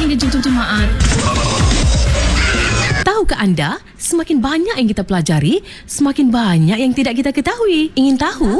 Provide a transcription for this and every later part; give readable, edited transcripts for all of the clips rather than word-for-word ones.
dia jemaah. Tahukah anda, semakin banyak yang kita pelajari, semakin banyak yang tidak kita ketahui. Ingin tahu?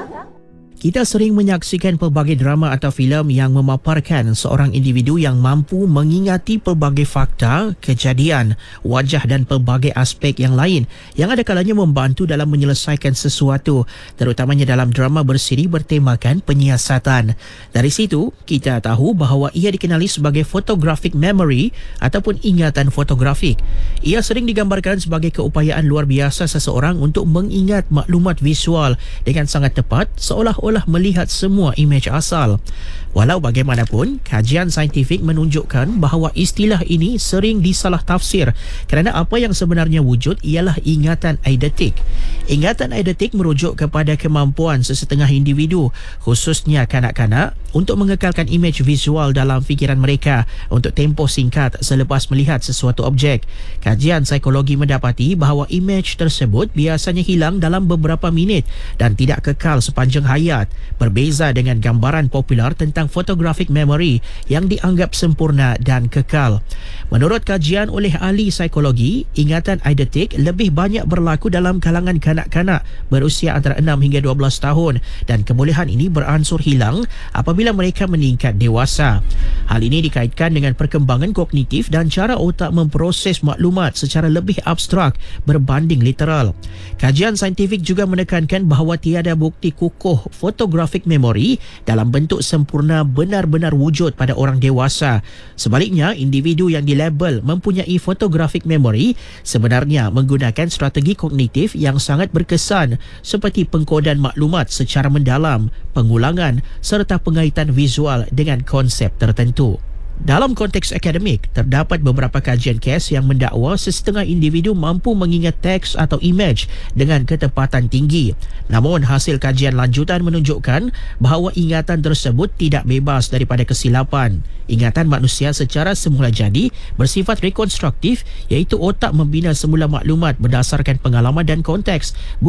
Kita sering menyaksikan pelbagai drama atau filem yang memaparkan seorang individu yang mampu mengingati pelbagai fakta, kejadian, wajah dan pelbagai aspek yang lain yang ada kalanya membantu dalam menyelesaikan sesuatu, terutamanya dalam drama bersiri bertemakan penyiasatan. Dari situ, kita tahu bahawa ia dikenali sebagai photographic memory ataupun ingatan fotografik. Ia sering digambarkan sebagai keupayaan luar biasa seseorang untuk mengingat maklumat visual dengan sangat tepat, seolah-olah melihat semua imej asal. Walau bagaimanapun, kajian saintifik menunjukkan bahawa istilah ini sering disalah tafsir kerana apa yang sebenarnya wujud ialah ingatan eidetik. Ingatan eidetik merujuk kepada kemampuan sesetengah individu, khususnya kanak-kanak, untuk mengekalkan imej visual dalam fikiran mereka untuk tempoh singkat selepas melihat sesuatu objek. Kajian psikologi mendapati bahawa imej tersebut biasanya hilang dalam beberapa minit dan tidak kekal sepanjang hayat, berbeza dengan gambaran popular tentang photographic memory yang dianggap sempurna dan kekal. Menurut kajian oleh ahli psikologi, ingatan eidetik lebih banyak berlaku dalam kalangan kanak-kanak berusia antara 6 hingga 12 tahun dan kebolehan ini beransur hilang apabila mereka meningkat dewasa. Hal ini dikaitkan dengan perkembangan kognitif dan cara otak memproses maklumat secara lebih abstrak berbanding literal. Kajian saintifik juga menekankan bahawa tiada bukti kukuh photographic memory dalam bentuk sempurna benar-benar wujud pada orang dewasa. Sebaliknya, individu yang dilabel mempunyai photographic memory sebenarnya menggunakan strategi kognitif yang sangat berkesan seperti pengkodan maklumat secara mendalam, pengulangan serta pengaitan visual dengan konsep tertentu. Dalam konteks akademik, terdapat beberapa kajian kes yang mendakwa sesetengah individu mampu mengingat teks atau imej dengan ketepatan tinggi. Namun, hasil kajian lanjutan menunjukkan bahawa ingatan tersebut tidak bebas daripada kesilapan. Ingatan manusia secara semula jadi bersifat rekonstruktif, iaitu otak membina semula maklumat berdasarkan pengalaman dan konteks,